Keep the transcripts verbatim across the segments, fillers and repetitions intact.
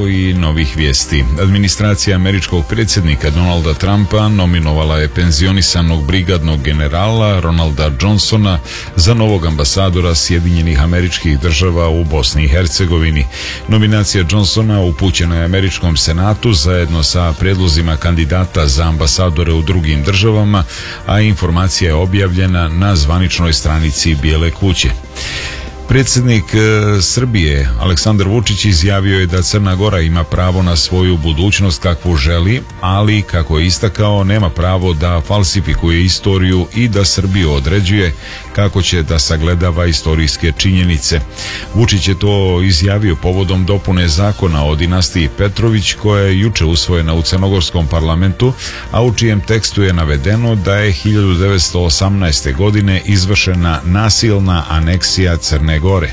i novih vijesti. Administracija američkog predsjednika Donalda Trumpa nominovala je penzionisanog brigadnog generala Ronalda Johnsona za novog ambasadora Sjedinjenih Američkih Država u Bosni i Hercegovini. Nominacija Johnsona upućena je Američkom senatu zajedno sa prijedlozima kandidata za ambasadore u drugim državama, a informacija je objavljena na zvaničnoj stranici Bijele kuće. Predsjednik Srbije Aleksandar Vučić izjavio je da Crna Gora ima pravo na svoju budućnost kakvu želi, ali kako je istakao nema pravo da falsifikuje istoriju i da Srbiju određuje kako će da sagledava istorijske činjenice. Vučić je to izjavio povodom dopune zakona o dinastiji Petrović koja je juče usvojena u crnogorskom parlamentu, a u čijem tekstu je navedeno da je hiljadu devetsto osamnaeste. godine izvršena nasilna aneksija Crne Gore.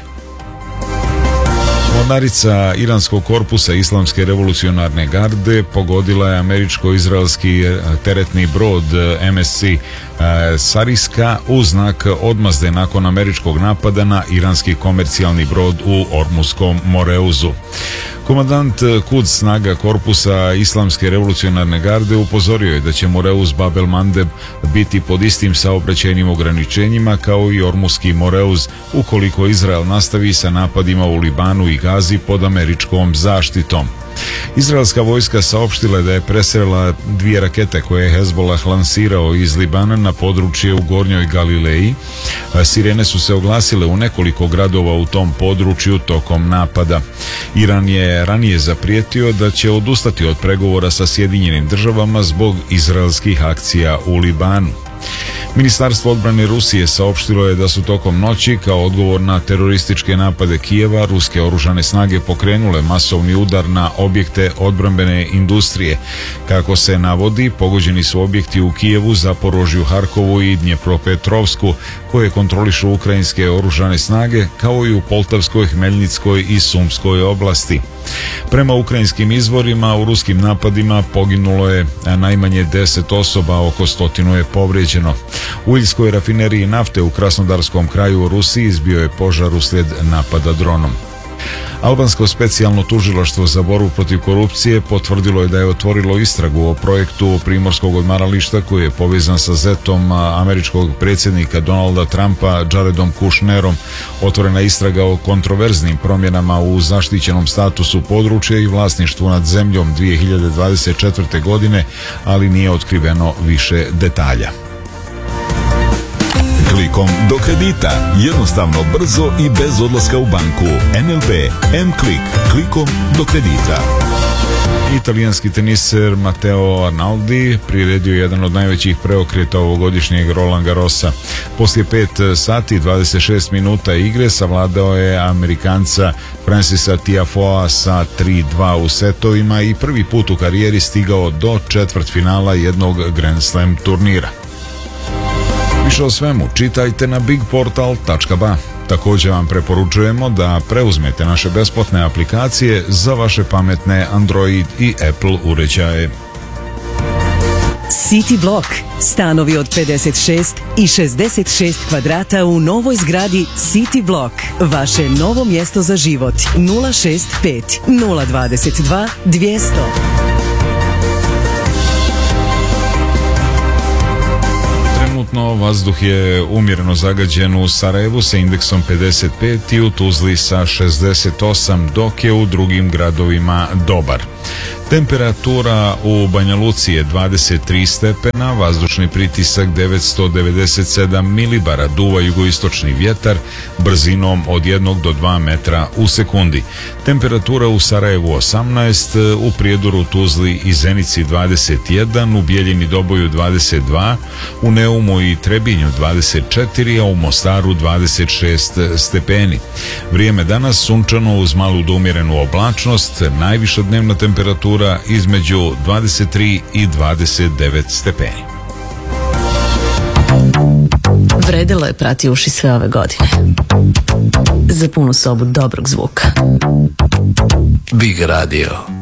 Mornarica iranskog korpusa Islamske revolucionarne garde pogodila je američko-izraelski teretni brod M S C Sariska u znak odmazde nakon američkog napada na iranski komercijalni brod u Ormuskom Moreuzu. Komandant Quds snaga korpusa Islamske revolucionarne garde upozorio je da će Moreuz Bab el Mandeb biti pod istim saobraćajnim ograničenjima kao i Ormuski Moreuz ukoliko Izrael nastavi sa napadima u Libanu i Gazi pod američkom zaštitom. Izraelska vojska saopštila je da je presrela dvije rakete koje je Hezbollah lansirao iz Libana na područje u Gornjoj Galileji. Sirene su se oglasile u nekoliko gradova u tom području tokom napada. Iran je ranije zaprijetio da će odustati od pregovora sa Sjedinjenim državama zbog izraelskih akcija u Libanu. Ministarstvo odbrane Rusije saopštilo je da su tokom noći kao odgovor na terorističke napade Kijeva ruske oružane snage pokrenule masovni udar na objekte odbrambene industrije. Kako se navodi, pogođeni su objekti u Kijevu, Zaporožju, Harkovu i Dnjepropetrovsku koje kontrolišu ukrajinske oružane snage, kao i u Poltavskoj, Hmeljnickoj i Sumskoj oblasti. Prema ukrajinskim izvorima u ruskim napadima poginulo je najmanje deset osoba, oko stotinu je povrijeđeno. U Iljskoj rafineriji nafte u Krasnodarskom kraju u Rusiji izbio je požar uslijed napada dronom. Albansko specijalno tužilaštvo za borbu protiv korupcije potvrdilo je da je otvorilo istragu o projektu primorskog odmarališta koji je povezan sa zetom američkog predsjednika Donalda Trumpa, Jaredom Kushnerom. Otvorena istraga o kontroverznim promjenama u zaštićenom statusu područja i vlasništvu nad zemljom dvije hiljade dvadeset četvrte. godine, ali nije otkriveno više detalja. Klikom do kredita. Jednostavno, brzo i bez odlaska u banku. N L B M-Klik. Klikom do kredita. Italijanski teniser Matteo Arnaldi priredio jedan od najvećih preokreta ovogodišnjeg Roland Garrosa. Poslije pet sati i dvadeset šest minuta igre savladao je Amerikanca Francisa Tiafoea sa tri dva u setovima i prvi put u karijeri stigao do četvrtfinala jednog Grand Slam turnira. Više o svemu čitajte na big portal tačka ba. Također vam preporučujemo da preuzmete naše besplatne aplikacije za vaše pametne Android i Apple uređaje. City Block. Stanovi od pedeset šest i šezdeset šest kvadrata u novoj zgradi City Block. Vaše novo mjesto za život. nula šest pet nula dvadeset dva dvjesto. Trenutno vazduh je umjereno zagađen u Sarajevu sa indeksom pedeset pet i u Tuzli sa šezdeset osam, dok je u drugim gradovima dobar. Temperatura u Banja Luci je dvadeset tri stepena, vazdušni pritisak devetsto devedeset sedam milibara, duva jugoistočni vjetar brzinom od jednog do dva metra u sekundi. Temperatura u Sarajevu osamnaest, u Prijedoru, Tuzli i Zenici dvadeset jedan, u Bijeljini Doboju dvadeset dva, u Neumu i Trebinju dvadeset četiri, a u Mostaru dvadeset šest stepeni. Vrijeme danas sunčano uz malu do umjerenu oblačnost, najviša dnevna temperatura između dvadeset tri i dvadeset devet stepeni. Vredelo je prati uši sve ove godine. Za punu sobu dobrog zvuka. Big Radio.